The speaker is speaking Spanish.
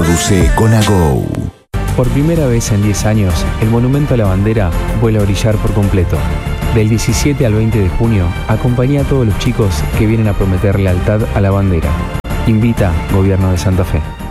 Produce Conago. Por primera vez en 10 años, el Monumento a la Bandera vuelve a brillar por completo. Del 17 al 20 de junio, acompaña a todos los chicos que vienen a prometer lealtad a la bandera. Invita Gobierno de Santa Fe.